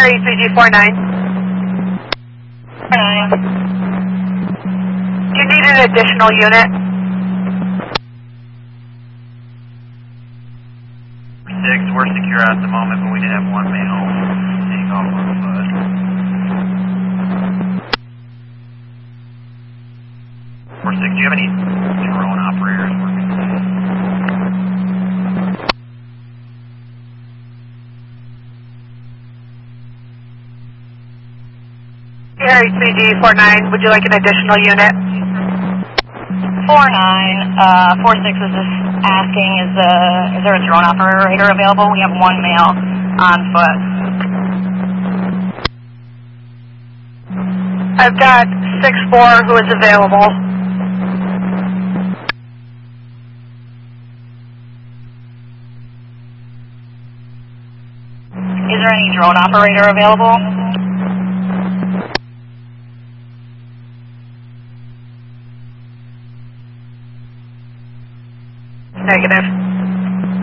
Gary 3G49. 9. Do you need an additional unit? 6, we're secure at the moment, but we did have one male take off on foot. 4-6, do you have any drone operators working today? Gary 3G49, would you like an additional unit? 49, 46 is just asking, is there a drone operator available? We have one male on foot. I've got 6-4 who is available. Is there any drone operator available? Negative.